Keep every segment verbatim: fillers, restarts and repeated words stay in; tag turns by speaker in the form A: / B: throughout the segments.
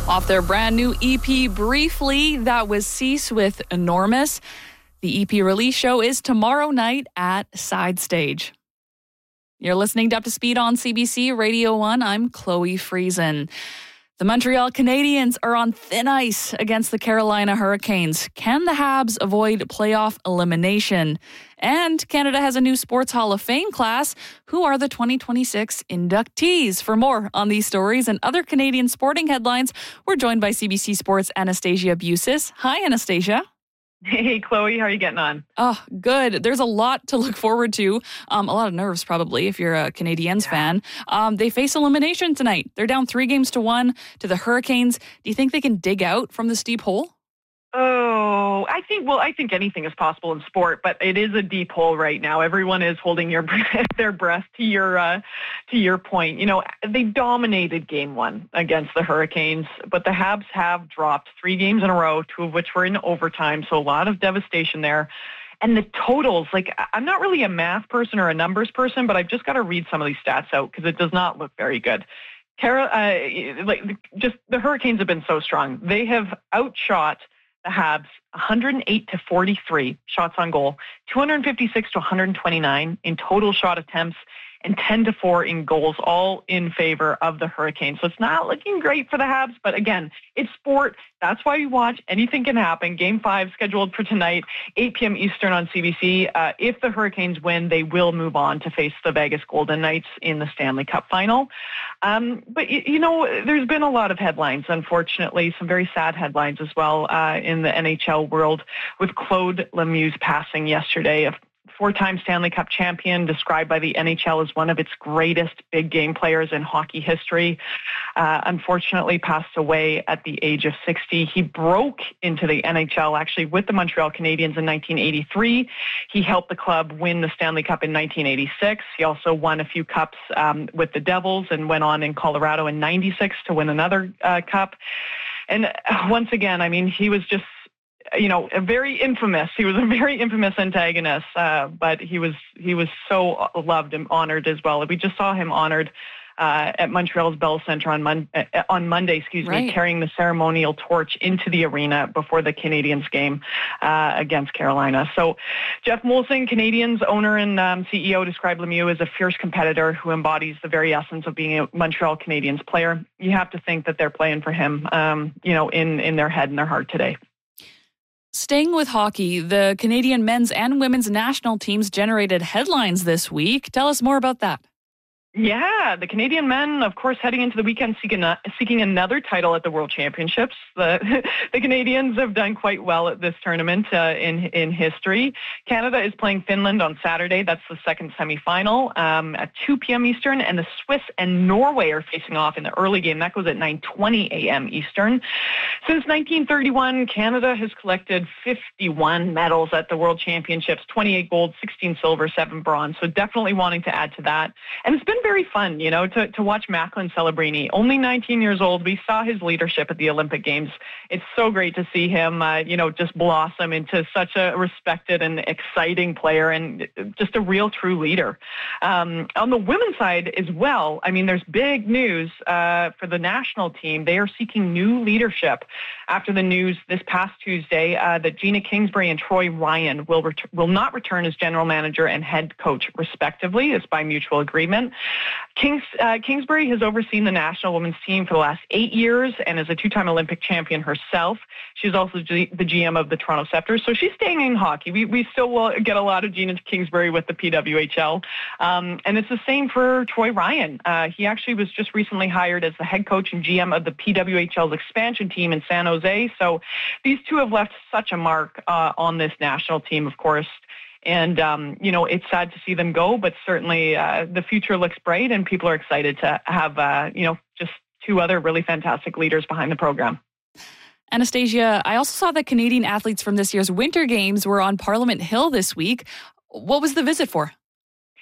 A: Off their brand new E P, Briefly, that was Cease with Enormous. The E P release show is tomorrow night at Side Stage. You're listening to Up to Speed on C B C Radio one. I'm Chloe Friesen. The Montreal Canadiens are on thin ice against the Carolina Hurricanes. Can the Habs avoid playoff elimination? And Canada has a new Sports Hall of Fame class. Who are the twenty twenty-six inductees? For more on these stories and other Canadian sporting headlines, we're joined by C B C Sports' Anastasia Busis. Hi, Anastasia.
B: Hey, Chloe, how are you getting on?
A: Oh, good. There's a lot to look forward to. Um, a lot of nerves, probably, if you're a Canadiens yeah. fan. Um, they face elimination tonight. They're down three games to one to the Hurricanes. Do you think they can dig out from the steep hole?
B: Oh, I think, well, I think anything is possible in sport, but it is a deep hole right now. Everyone is holding your their breath to your uh, to your point. You know, they dominated game one against the Hurricanes, but the Habs have dropped three games in a row, two of which were in overtime, so a lot of devastation there. And the totals, like, I'm not really a math person or a numbers person, but I've just got to read some of these stats out because it does not look very good. Carol, uh, like, just the Hurricanes have been so strong. They have outshot the Habs one hundred eight to forty-three shots on goal, two hundred fifty-six to one hundred twenty-nine in total shot attempts, and ten to four in goals, all in favor of the Hurricanes. So it's not looking great for the Habs, but again, it's sport. That's why we watch. Anything can happen. Game five scheduled for tonight, eight p.m. Eastern on C B C. Uh, if the Hurricanes win, they will move on to face the Vegas Golden Knights in the Stanley Cup final. Um, but, you know, there's been a lot of headlines, unfortunately, some very sad headlines as well uh, in the N H L world, with Claude Lemieux's passing yesterday. A four-time Stanley Cup champion, described by the N H L as one of its greatest big game players in hockey history, uh, unfortunately passed away at the age of sixty. He broke into the N H L actually with the Montreal Canadiens in nineteen eighty-three. He helped the club win the Stanley Cup in nineteen eighty-six. He also won a few cups um, with the Devils and went on in Colorado in ninety-six to win another uh, cup. And uh, once again, I mean, he was just you know, a very infamous. He was a very infamous antagonist, uh, but he was he was so loved and honored as well. We just saw him honored uh, at Montreal's Bell Centre on, Mon- uh, on Monday, excuse
A: right.
B: me, carrying the ceremonial torch into the arena before the Canadiens game uh, against Carolina. So Jeff Molson, Canadiens owner and um, C E O, described Lemieux as a fierce competitor who embodies the very essence of being a Montreal Canadiens player. You have to think that they're playing for him, um, you know, in, in their head and their heart today.
A: Staying with hockey, the Canadian men's and women's national teams generated headlines this week. Tell us more about that.
B: Yeah, the Canadian men, of course, heading into the weekend seeking, a, seeking another title at the World Championships. The, the Canadians have done quite well at this tournament uh, in in history. Canada is playing Finland on Saturday. That's the second semifinal um, at two p.m. Eastern, and the Swiss and Norway are facing off in the early game. That goes at nine twenty a.m. Eastern. Since nineteen thirty-one, Canada has collected fifty-one medals at the World Championships, twenty-eight gold, sixteen silver, seven bronze. So definitely wanting to add to that. And it's been very fun, you know, to, to watch Macklin Celebrini. Only nineteen years old. We saw his leadership at the Olympic Games. It's so great to see him, uh, you know, just blossom into such a respected and exciting player and just a real true leader. Um, on the women's side as well, I mean, there's big news uh, for the national team. They are seeking new leadership after the news this past Tuesday uh, that Gina Kingsbury and Troy Ryan will ret- will not return as general manager and head coach, respectively. It's by mutual agreement. Kings, uh, Kingsbury has overseen the national women's team for the last eight years and is a two-time Olympic champion herself. She's also G- the G M of the Toronto Scepters, so she's staying in hockey. We we still will get a lot of Gina Kingsbury with the P W H L. Um, and it's the same for Troy Ryan. Uh, he actually was just recently hired as the head coach and G M of the P W H L's expansion team in San Jose. So these two have left such a mark uh, on this national team, of course. And, um, you know, it's sad to see them go, but certainly uh, the future looks bright and people are excited to have, uh, you know, just two other really fantastic leaders behind the program.
A: Anastasia, I also saw that Canadian athletes from this year's Winter Games were on Parliament Hill this week. What was the visit for?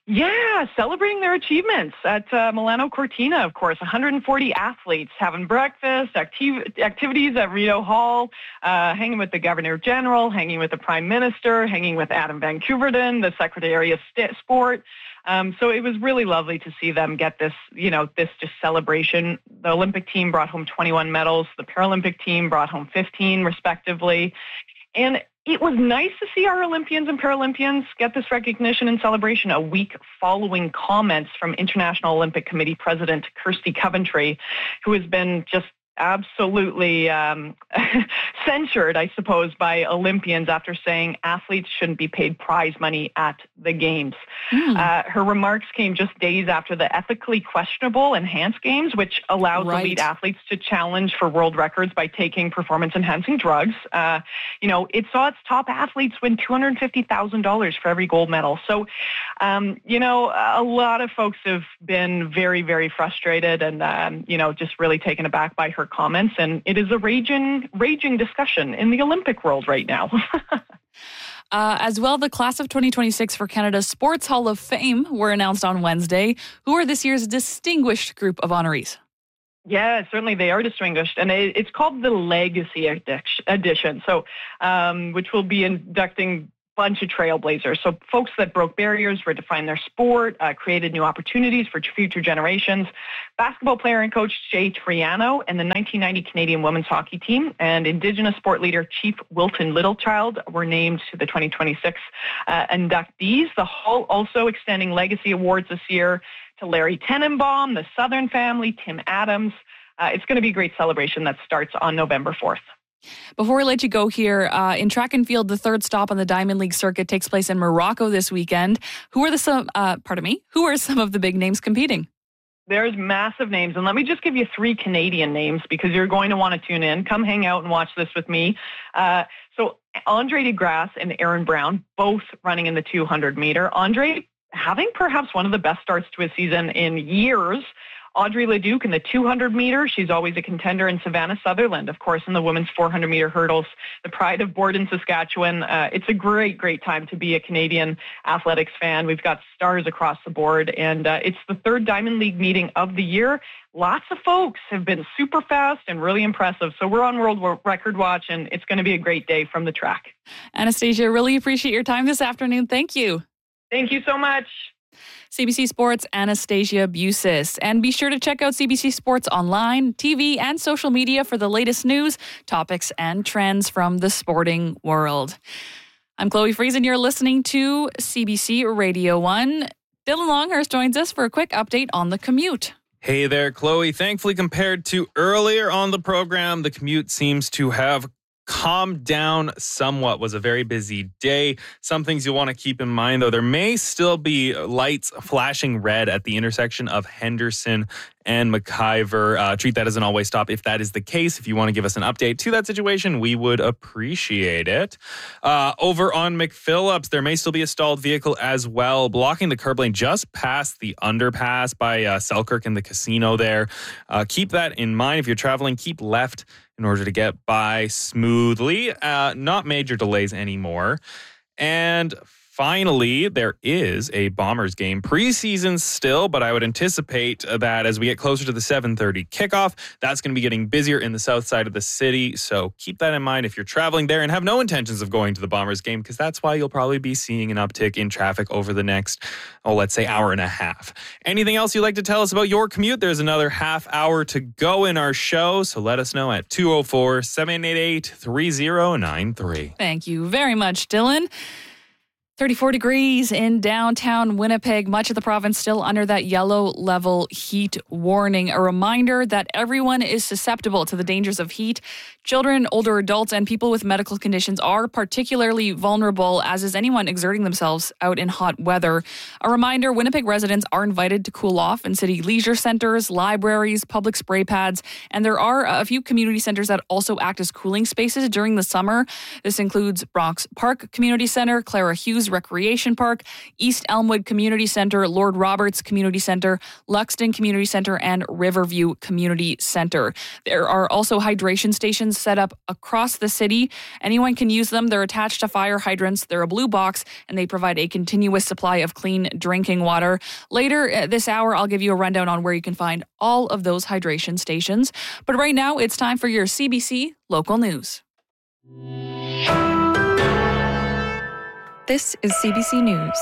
B: Yeah, celebrating their achievements at uh, Milano Cortina, of course. one hundred forty athletes having breakfast, activ- activities at Rideau Hall, uh, hanging with the Governor General, hanging with the Prime Minister, hanging with Adam Van Couverden, the Secretary of St- Sport. Um, so it was really lovely to see them get this, you know, this just celebration. The Olympic team brought home twenty-one medals. The Paralympic team brought home fifteen, respectively. And it was nice to see our Olympians and Paralympians get this recognition and celebration a week following comments from International Olympic Committee President Kirsty Coventry, who has been just absolutely um, censured, I suppose, by Olympians after saying athletes shouldn't be paid prize money at the Games. Mm. Uh, her remarks came just days after the ethically questionable Enhanced Games, which allows right. elite athletes to challenge for world records by taking performance-enhancing drugs. Uh, you know, it saw its top athletes win two hundred fifty thousand dollars for every gold medal. So, um, you know, a lot of folks have been very, very frustrated and, um, you know, just really taken aback by her comments, and it is a raging, raging discussion in the Olympic world right now.
A: uh, as well, the class of twenty twenty-six for Canada's Sports Hall of Fame were announced on Wednesday. Who are this year's distinguished group of honorees?
B: Yeah, certainly they are distinguished, and it, it's called the Legacy Edition, so um, which will be inducting bunch of trailblazers. So folks that broke barriers, redefined their sport, uh, created new opportunities for future generations. Basketball player and coach Jay Triano and the nineteen ninety Canadian women's hockey team and Indigenous sport leader Chief Wilton Littlechild were named to the twenty twenty-six uh, inductees. The Hall also extending legacy awards this year to Larry Tenenbaum, the Southern family, Tim Adams. Uh, it's going to be a great celebration that starts on November fourth.
A: Before we let you go here, uh, in track and field, the third stop on the Diamond League circuit takes place in Morocco this weekend. Who are the some? Uh, pardon me. Who are some of the big names competing?
B: There's massive names, and let me just give you three Canadian names because you're going to want to tune in. Come hang out and watch this with me. Uh, so Andre DeGrasse and Aaron Brown, both running in the two hundred meter. Andre having perhaps one of the best starts to a season in years. Audrey Leduc in the two hundred meter. She's always a contender. And Savannah Sutherland, of course, in the women's four hundred meter hurdles, the pride of Borden, Saskatchewan. Uh, it's a great, great time to be a Canadian athletics fan. We've got stars across the board, and uh, it's the third Diamond League meeting of the year. Lots of folks have been super fast and really impressive. So we're on World Record Watch, and it's going to be a great day from the track.
A: Anastasia, really appreciate your time this afternoon. Thank you.
B: Thank you so much.
A: C B C Sports' Anastasia Busis. And be sure to check out C B C Sports online, T V, and social media for the latest news, topics, and trends from the sporting world. I'm Chloe Friesen. You're listening to C B C Radio one. Dylan Longhurst joins us for a quick update on the commute.
C: Hey there, Chloe. Thankfully, compared to earlier on the program, the commute seems to have calmed down somewhat. Was a very busy day. Some things you'll want to keep in mind, though. There may still be lights flashing red at the intersection of Henderson and McIver. Uh, treat that as an always stop if that is the case. If you want to give us an update to that situation, we would appreciate it. Uh, over on McPhillips, there may still be a stalled vehicle as well, blocking the curb lane just past the underpass by uh, Selkirk and the casino there. Uh, keep that in mind. If you're traveling, keep left in order to get by smoothly. Uh, not major delays anymore. And finally, there is a Bombers game. Preseason still, but I would anticipate that as we get closer to the seven thirty kickoff, that's going to be getting busier in the south side of the city. So keep that in mind if you're traveling there and have no intentions of going to the Bombers game, because that's why you'll probably be seeing an uptick in traffic over the next, oh, let's say hour and a half. Anything else you'd like to tell us about your commute? There's another half hour to go in our show, so let us know at two oh four, seven eight eight, three oh nine three.
A: Thank you very much, Dylan. thirty-four degrees in downtown Winnipeg. Much of the province still under that yellow level heat warning. A reminder that everyone is susceptible to the dangers of heat. Children, older adults, and people with medical conditions are particularly vulnerable, as is anyone exerting themselves out in hot weather. A reminder, Winnipeg residents are invited to cool off in city leisure centers, libraries, public spray pads, and there are a few community centers that also act as cooling spaces during the summer. This includes Bronx Park Community Center, Clara Hughes Hughes Recreation Park, East Elmwood Community Center, Lord Roberts Community Center, Luxton Community Center, and Riverview Community Center. There are also hydration stations set up across the city. Anyone can use them. They're attached to fire hydrants. They're a blue box, and they provide a continuous supply of clean drinking water. Later this hour, I'll give you a rundown on where you can find all of those hydration stations. But right now, it's time for your C B C Local News. This is C B C News.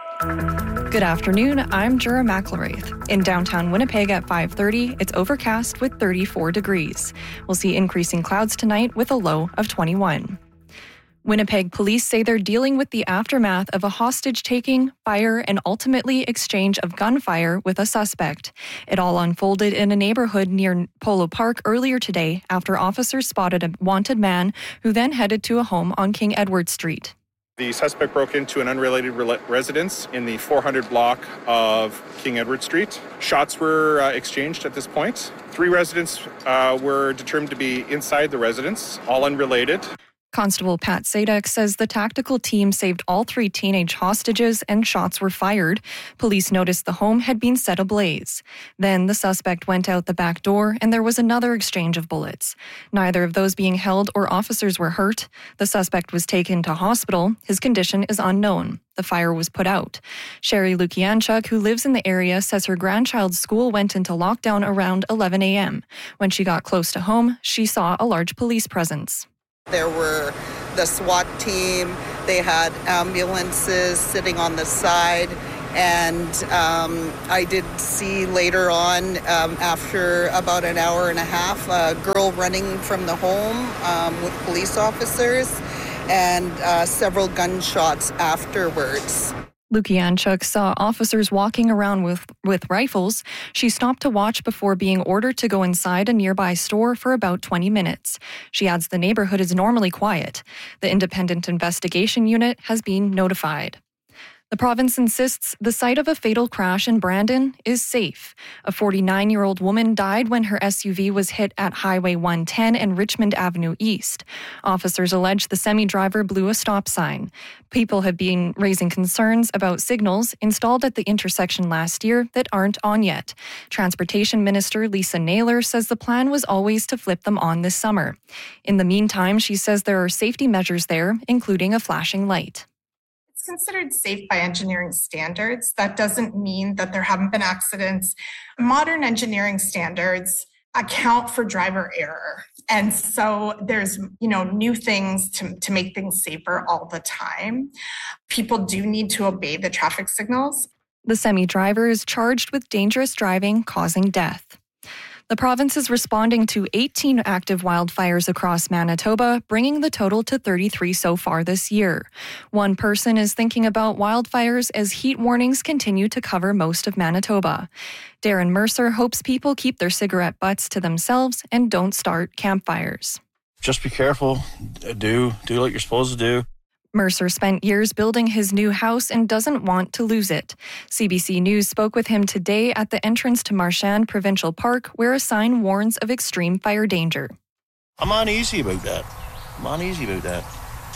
A: Good afternoon, I'm Jura McElwraith. In downtown Winnipeg at five thirty, it's overcast with thirty-four degrees. We'll see increasing clouds tonight with a low of twenty-one. Winnipeg police say they're dealing with the aftermath of a hostage-taking, fire, and ultimately exchange of gunfire with a suspect. It all unfolded in a neighborhood near Polo Park earlier today after officers spotted a wanted man who then headed to a home on King Edward Street.
D: The suspect broke into an unrelated re- residence in the four hundred block of King Edward Street. Shots were uh, exchanged at this point. Three residents uh, were determined to be inside the residence, all unrelated.
A: Constable Pat Sadek says the tactical team saved all three teenage hostages and shots were fired. Police noticed the home had been set ablaze. Then the suspect went out the back door and there was another exchange of bullets. Neither of those being held or officers were hurt. The suspect was taken to hospital. His condition is unknown. The fire was put out. Sherry Lukianchuk, who lives in the area, says her grandchild's school went into lockdown around eleven a.m. When she got close to home, she saw a large police presence.
E: There were the SWAT team, they had ambulances sitting on the side, and um, I did see later on, um, after about an hour and a half, a girl running from the home um, with police officers, and uh, several gunshots afterwards.
A: Lukianchuk saw officers walking around with, with rifles. She stopped to watch before being ordered to go inside a nearby store for about twenty minutes. She adds the neighborhood is normally quiet. The Independent Investigation Unit has been notified. The province insists the site of a fatal crash in Brandon is safe. A forty-nine-year-old woman died when her S U V was hit at Highway one ten and Richmond Avenue East. Officers allege the semi-driver blew a stop sign. People have been raising concerns about signals installed at the intersection last year that aren't on yet. Transportation Minister Lisa Naylor says the plan was always to flip them on this summer. In the meantime, she says there are safety measures there, including a flashing light.
F: Considered safe by engineering standards. That doesn't mean that there haven't been accidents. Modern engineering standards account for driver error. And so there's, you know, new things to, to make things safer all the time. People do need to obey the traffic signals.
A: The semi-driver is charged with dangerous driving causing death. The province is responding to eighteen active wildfires across Manitoba, bringing the total to thirty-three so far this year. One person is thinking about wildfires as heat warnings continue to cover most of Manitoba. Darren Mercer hopes people keep their cigarette butts to themselves and don't start campfires.
G: Just be careful. Do, do what you're supposed to do.
A: Mercer spent years building his new house and doesn't want to lose it. C B C News spoke with him today at the entrance to Marchand Provincial Park, where a sign warns of extreme fire danger.
G: I'm uneasy about that. I'm uneasy about that.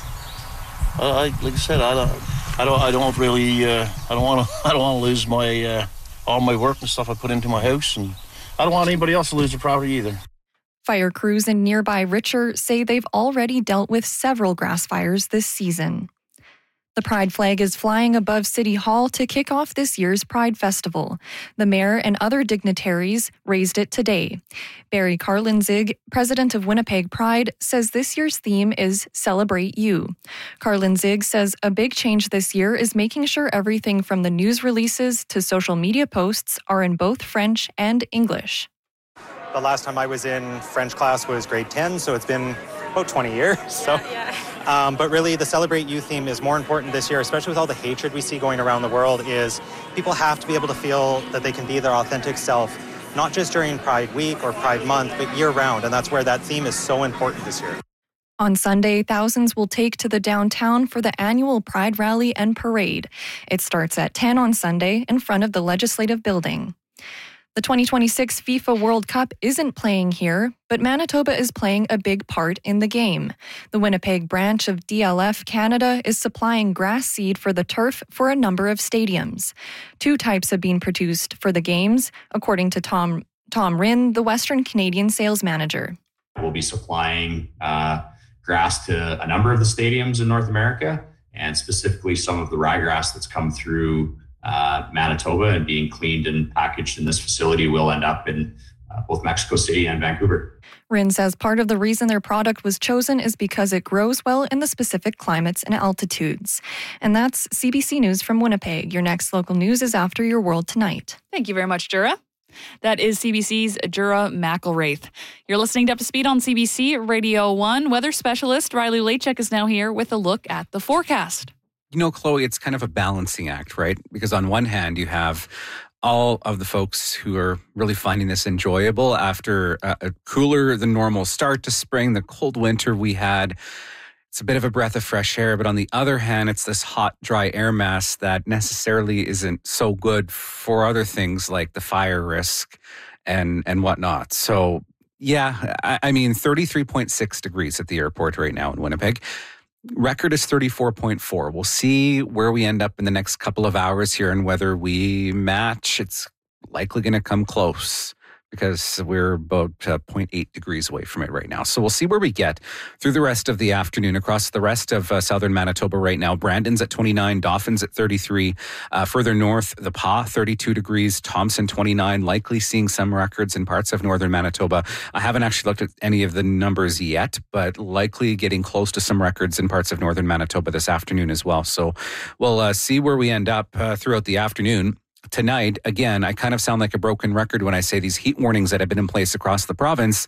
G: I, I like I said, I don't, I don't, I don't really, uh, I don't want to, I don't want to lose my uh, all my work and stuff I put into my house, and I don't want anybody else to lose their property either.
A: Fire crews in nearby Richer say they've already dealt with several grass fires this season. The Pride flag is flying above City Hall to kick off this year's Pride Festival. The mayor and other dignitaries raised it today. Barry Carlinzig, president of Winnipeg Pride, says this year's theme is Celebrate You. Carlinzig says a big change this year is making sure everything from the news releases to social media posts are in both French and English.
H: The last time I was in French class was grade ten, so it's been about twenty years. So,
I: yeah, yeah.
H: Um, but really the Celebrate You theme is more important this year, especially with all the hatred we see going around the world, is people have to be able to feel that they can be their authentic self, not just during Pride Week or Pride Month, but year round. And that's where that theme is so important this year.
A: On Sunday, thousands will take to the downtown for the annual Pride Rally and Parade. It starts at ten on Sunday in front of the Legislative Building.
I: The twenty twenty-six FIFA World Cup isn't playing here, but Manitoba is playing a big part in the game. The Winnipeg branch of D L F Canada is supplying grass seed for the turf for a number of stadiums. Two types have been produced for the games, according to Tom Tom Rinn, the Western Canadian sales manager.
J: We'll be supplying uh, grass to a number of the stadiums in North America, and specifically some of the ryegrass that's come through uh, Manitoba and being cleaned and packaged in this facility will end up in uh, both Mexico City and Vancouver.
I: Rinn says part of the reason their product was chosen is because it grows well in the specific climates and altitudes. And that's C B C News from Winnipeg. Your next local news is after your World Tonight.
A: Thank you very much, Jura. That is C B C's Jura McElraith. You're listening to Up to Speed on C B C Radio one. Weather specialist Riley Lachuk is now here with a look at the forecast.
K: You know, Chloe, it's kind of a balancing act, right? Because on one hand, you have all of the folks who are really finding this enjoyable after a, a cooler than normal start to spring, the cold winter we had. It's a bit of a breath of fresh air, but on the other hand, it's this hot, dry air mass that necessarily isn't so good for other things like the fire risk and, and whatnot. So, yeah, I, I mean, thirty-three point six degrees at the airport right now in Winnipeg. Record is thirty-four point four. We'll see where we end up in the next couple of hours here and whether we match. It's likely going to come close, because we're about uh, zero point eight degrees away from it right now. So we'll see where we get through the rest of the afternoon across the rest of uh, southern Manitoba right now. Brandon's at twenty-nine, Dawson's at thirty-three. Uh, further north, the Pas, thirty-two degrees, Thompson, twenty-nine, likely seeing some records in parts of northern Manitoba. I haven't actually looked at any of the numbers yet, but likely getting close to some records in parts of northern Manitoba this afternoon as well. So we'll uh, see where we end up uh, throughout the afternoon. Tonight, again, I kind of sound like a broken record when I say these heat warnings that have been in place across the province,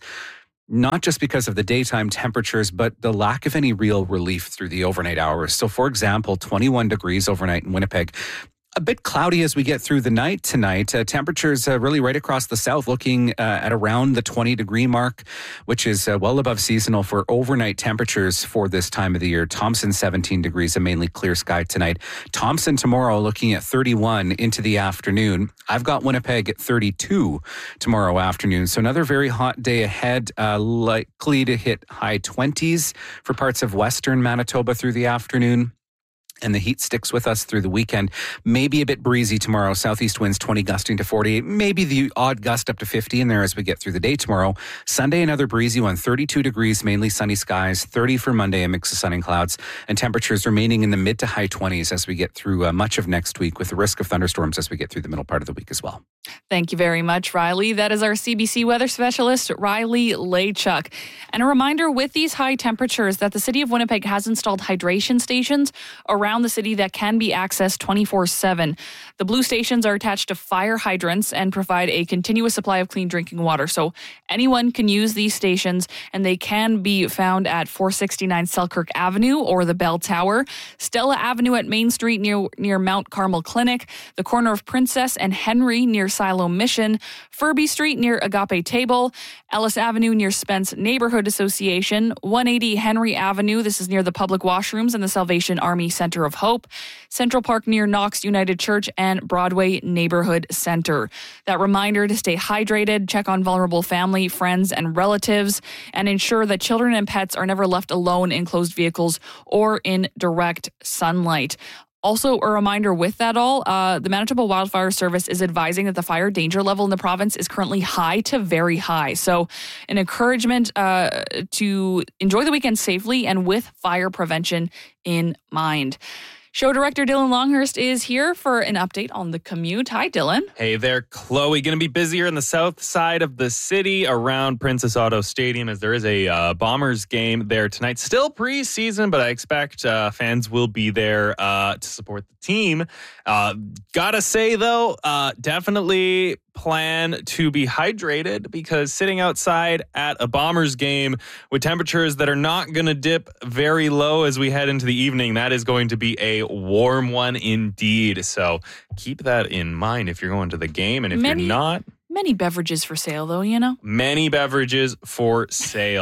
K: not just because of the daytime temperatures, but the lack of any real relief through the overnight hours. So, for example, twenty-one degrees overnight in Winnipeg. A bit cloudy as we get through the night tonight. Uh, temperatures uh, really right across the south looking uh, at around the twenty degree mark, which is uh, well above seasonal for overnight temperatures for this time of the year. Thompson, seventeen degrees, a mainly clear sky tonight. Thompson tomorrow looking at thirty-one into the afternoon. I've got Winnipeg at thirty-two tomorrow afternoon. So another very hot day ahead, uh, likely to hit high twenties for parts of western Manitoba through the afternoon. And the heat sticks with us through the weekend. Maybe a bit breezy tomorrow. Southeast winds twenty gusting to forty-eight. Maybe the odd gust up to fifty in there as we get through the day tomorrow. Sunday, another breezy one. thirty-two degrees, mainly sunny skies. thirty for Monday, a mix of sun and clouds. And temperatures remaining in the mid to high twenties as we get through uh, much of next week, with the risk of thunderstorms as we get through the middle part of the week as well.
A: Thank you very much, Riley. That is our C B C weather specialist, Riley Lachuk. And a reminder, with these high temperatures, that the City of Winnipeg has installed hydration stations around the city that can be accessed twenty-four seven. The blue stations are attached to fire hydrants and provide a continuous supply of clean drinking water. So anyone can use these stations, and they can be found at four sixty-nine Selkirk Avenue or the Bell Tower, Stella Avenue at Main Street near, near Mount Carmel Clinic, the corner of Princess and Henry near Silo Mission, Furby Street near Agape Table, Ellis Avenue near Spence Neighborhood Association, one eighty Henry Avenue, this is near the public washrooms and the Salvation Army Center of Hope, Central Park near Knox United Church, and Broadway Neighborhood Center. That reminder to stay hydrated, check on vulnerable family, friends, and relatives, and ensure that children and pets are never left alone in closed vehicles or in direct sunlight. Also, a reminder with that all, uh, the Manitoba Wildfire Service is advising that the fire danger level in the province is currently high to very high. So an encouragement uh, to enjoy the weekend safely and with fire prevention in mind. Show director Dylan Longhurst is here for an update on the commute. Hi, Dylan.
C: Hey there, Chloe. Going to be busier in the south side of the city around Princess Auto Stadium, as there is a uh, Bombers game there tonight. Still preseason, but I expect uh, fans will be there uh, to support the team. Uh, gotta say, though, uh, definitely plan to be hydrated, because sitting outside at a Bombers game with temperatures that are not going to dip very low as we head into the evening, that is going to be a warm one indeed. So keep that in mind if you're going to the game. And if
A: many,
C: you're not...
A: Many beverages for sale, though, you know?
C: Many beverages for sale.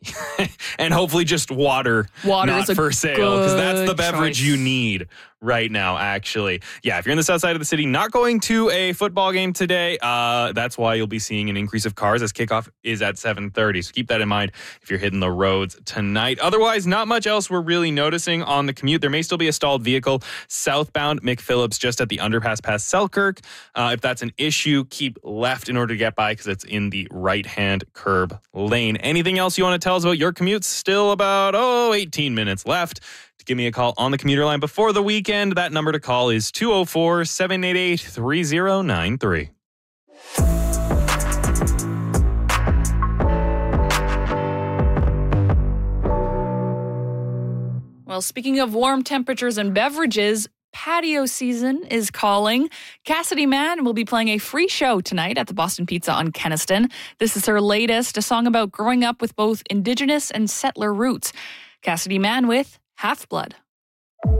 C: and hopefully just water,
A: Water
C: not
A: is a
C: for sale, because that's the
A: good
C: beverage
A: choice.
C: you need right now, actually. Yeah, if you're in the south side of the city, not going to a football game today, uh, that's why you'll be seeing an increase of cars as kickoff is at seven thirty. So keep that in mind if you're hitting the roads tonight. Otherwise, not much else we're really noticing on the commute. There may still be a stalled vehicle southbound McPhillips just at the underpass past Selkirk. Uh, if that's an issue, keep left in order to get by because it's in the right-hand curb lane. Anything else you want to tell us about your commute? Still about, oh, eighteen minutes left. To give me a call on the commuter line before the weekend, that number to call is two oh four, seven eight eight, three oh nine three.
A: Well, speaking of warm temperatures and beverages, patio season is calling. Cassidy Mann will be playing a free show tonight at the Boston Pizza on Kenniston. This is her latest, a song about growing up with both Indigenous and settler roots. Cassidy Mann with Half-Blood.